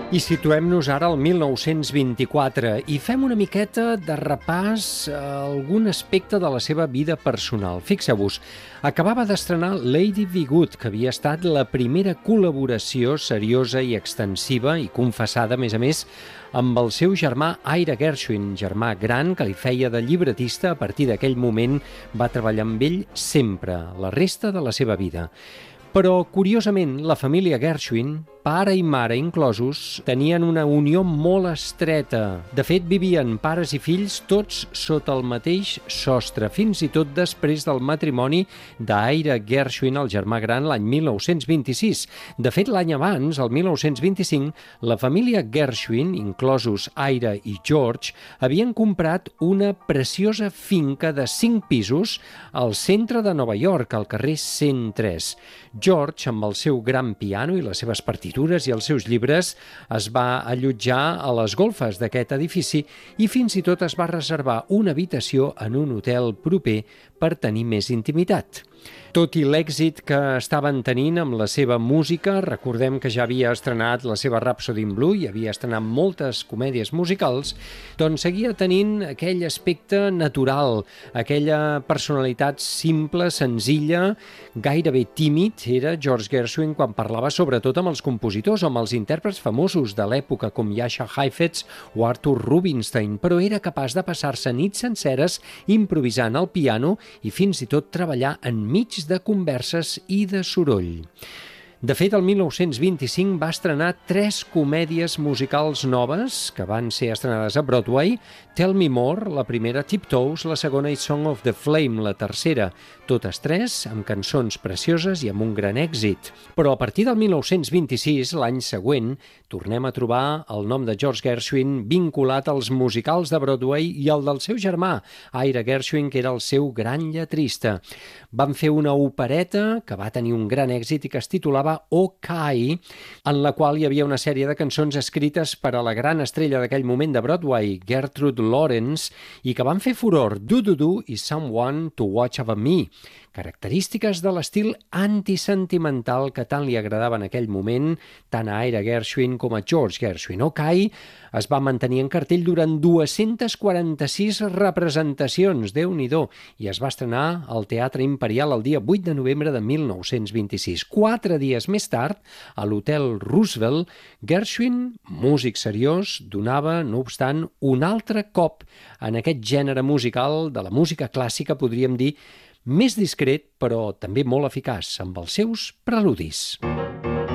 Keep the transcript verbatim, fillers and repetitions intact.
I situem-nos ara al mil nou-cents vint-i-quatre i fem una miqueta de repàs a algun aspecte de la seva vida personal. Fixeu-vos, acabava d'estrenar Lady Be Good, que havia estat la primera col·laboració seriosa i extensiva i confessada, a més a més, amb el seu germà Ira Gershwin, germà gran que li feia de llibretista. A partir d'aquell moment va treballar amb ell sempre, la resta de la seva vida. Però, curiosament, la família Gershwin, pare i mare inclosos, tenien una unió molt estreta. De fet, vivien pares i fills tots sota el mateix sostre, fins i tot després del matrimoni d'Ira Gershwin, el germà gran, l'any mil nou-cents vint-i-sis. De fet, l'any abans, el mil nou-cents vint-i-cinc, la família Gershwin, inclosos Ira i George, havien comprat una preciosa finca de cinc pisos al centre de Nova York, al carrer cent tres. George, amb el seu gran piano i les seves partitures i els seus llibres, es va allotjar a les golfes d'aquest edifici i fins i tot es va reservar una habitació en un hotel proper per tenir més intimitat. Tot i l'èxit que estaven tenint amb la seva música, recordem que ja havia estrenat la seva Rhapsody in Blue i havia estrenat moltes comèdies musicals, doncs seguia tenint aquell aspecte natural, aquella personalitat simple, senzilla, gairebé tímid, era George Gershwin quan parlava sobretot amb els compositors o amb els intèrprets famosos de l'època com Jascha Heifetz o Arthur Rubinstein, però era capaç de passar-se nits senceres improvisant al piano i fins i tot treballar enmig de converses i de soroll. De fet, el mil nou-cents vint-i-cinc va estrenar tres comèdies musicals noves que van ser estrenades a Broadway: Tell Me More, la primera, Tiptoes, la segona, i Song of the Flame, la tercera, totes tres amb cançons precioses i amb un gran èxit. Però a partir del mil nou-cents vint-i-sis, l'any següent, tornem a trobar el nom de George Gershwin vinculat als musicals de Broadway i el del seu germà, Ira Gershwin, que era el seu gran lletrista. Van fer una opereta que va tenir un gran èxit i que es titulava OK, en la qual hi havia una sèrie de cançons escrites per a la gran estrella d'aquell moment de Broadway, Gertrude Lawrence, i que van fer furor, Do Do Do i Someone to Watch Over Me, característiques de l'estil antisentimental que tant li agradava en aquell moment tant a Ira Gershwin com a George Gershwin. OK es va mantenir en cartell durant dues-centes quaranta-sis representacions, Déu-n'hi-do, i es va estrenar al Teatre Imperial el dia vuit de novembre de mil nou-cents vint-i-sis. Quatre dies més tard, a l'Hotel Roosevelt, Gershwin, músic seriós, donava, no obstant, un altre cop en aquest gènere musical de la música clàssica, podríem dir, més discret, però també molt eficaç, amb els seus preludis.